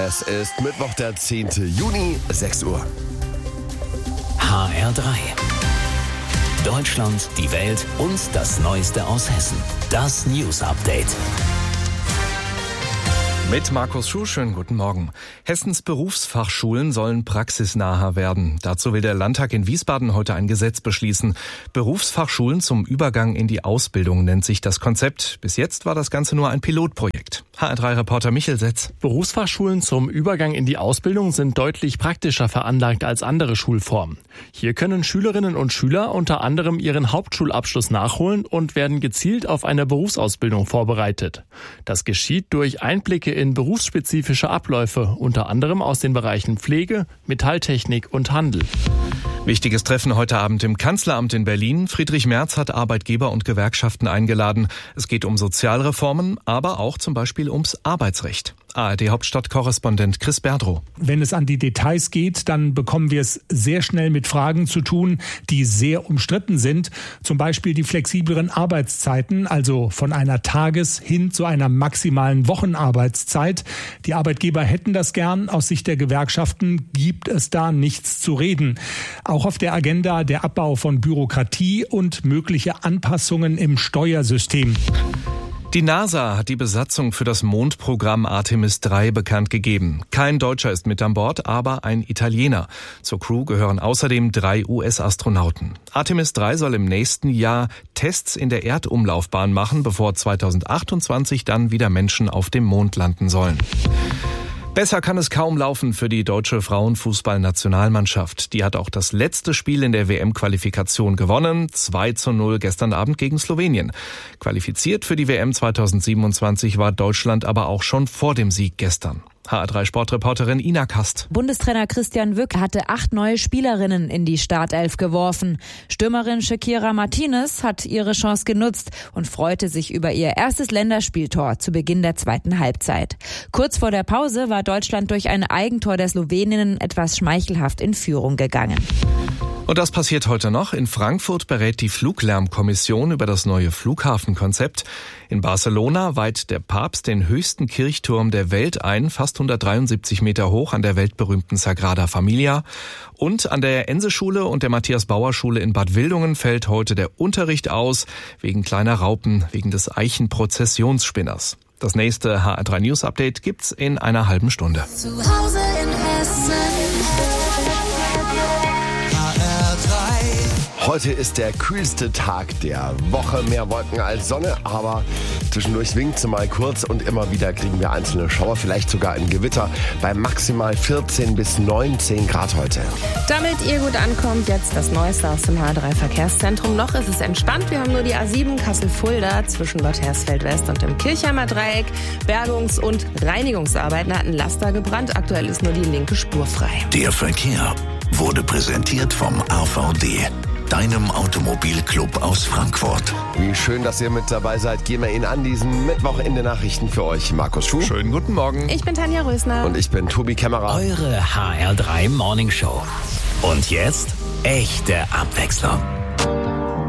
Es ist Mittwoch, der 10. Juni, 6 Uhr. HR3. Deutschland, die Welt und das Neueste aus Hessen. Das News Update. Mit Markus Schuh, schönen guten Morgen. Hessens Berufsfachschulen sollen praxisnaher werden. Dazu will der Landtag in Wiesbaden heute ein Gesetz beschließen. Berufsfachschulen zum Übergang in die Ausbildung nennt sich das Konzept. Bis jetzt war das Ganze nur ein Pilotprojekt. HR3-Reporter Michel Setz. Berufsfachschulen zum Übergang in die Ausbildung sind deutlich praktischer veranlagt als andere Schulformen. Hier können Schülerinnen und Schüler unter anderem ihren Hauptschulabschluss nachholen und werden gezielt auf eine Berufsausbildung vorbereitet. Das geschieht durch Einblicke in berufsspezifische Abläufe, unter anderem aus den Bereichen Pflege, Metalltechnik und Handel. Wichtiges Treffen heute Abend im Kanzleramt in Berlin. Friedrich Merz hat Arbeitgeber und Gewerkschaften eingeladen. Es geht um Sozialreformen, aber auch zum Beispiel ums Arbeitsrecht. ARD-Hauptstadtkorrespondent Chris Berdrow. Wenn es an die Details geht, dann bekommen wir es sehr schnell mit Fragen zu tun, die sehr umstritten sind. Zum Beispiel die flexibleren Arbeitszeiten, also von einer Tages- hin zu einer maximalen Wochenarbeitszeit. Die Arbeitgeber hätten das gern. Aus Sicht der Gewerkschaften gibt es da nichts zu reden. Auch auf der Agenda der Abbau von Bürokratie und mögliche Anpassungen im Steuersystem. Die NASA hat die Besatzung für das Mondprogramm Artemis 3 bekannt gegeben. Kein Deutscher ist mit an Bord, aber ein Italiener. Zur Crew gehören außerdem 3 US-Astronauten. Artemis 3 soll im nächsten Jahr Tests in der Erdumlaufbahn machen, bevor 2028 dann wieder Menschen auf dem Mond landen sollen. Besser kann es kaum laufen für die deutsche Frauenfußballnationalmannschaft. Die hat auch das letzte Spiel in der WM-Qualifikation gewonnen. 2:0 gestern Abend gegen Slowenien. Qualifiziert für die WM 2027 war Deutschland aber auch schon vor dem Sieg gestern. HR3-Sportreporterin Ina Kast. Bundestrainer Christian Wück hatte 8 neue Spielerinnen in die Startelf geworfen. Stürmerin Shakira Martinez hat ihre Chance genutzt und freute sich über ihr erstes Länderspieltor zu Beginn der zweiten Halbzeit. Kurz vor der Pause war Deutschland durch ein Eigentor der Sloweninnen etwas schmeichelhaft in Führung gegangen. Und das passiert heute noch. In Frankfurt berät die Fluglärmkommission über das neue Flughafenkonzept. In Barcelona weiht der Papst den höchsten Kirchturm der Welt ein, fast 173 Meter hoch, an der weltberühmten Sagrada Familia. Und an der Ense-Schule und der Matthias-Bauer-Schule in Bad Wildungen fällt heute der Unterricht aus, wegen kleiner Raupen, wegen des Eichenprozessionsspinners. Das nächste HR3 News Update gibt's in einer halben Stunde. Zu Hause in Hessen. Heute ist der kühlste Tag der Woche. Mehr Wolken als Sonne, aber zwischendurch winkt es mal kurz und immer wieder kriegen wir einzelne Schauer, vielleicht sogar ein Gewitter bei maximal 14 bis 19 Grad heute. Damit ihr gut ankommt, jetzt das Neueste aus dem H3 Verkehrszentrum. Noch ist es entspannt. Wir haben nur die A7 Kassel-Fulda zwischen Bad Hersfeld-West und dem Kirchheimer Dreieck. Bergungs- und Reinigungsarbeiten hatten Laster gebrannt. Aktuell ist nur die linke Spur frei. Der Verkehr wurde präsentiert vom AVD, deinem Automobilclub aus Frankfurt. Wie schön, dass ihr mit dabei seid. Gehen wir Ihnen an diesen Mittwoch in den Nachrichten für euch. Markus Schuh. Schönen guten Morgen. Ich bin Tanja Rösner. Und ich bin Tobi Kämmerer. Eure HR3 Morning Show. Und jetzt echte Abwechslung.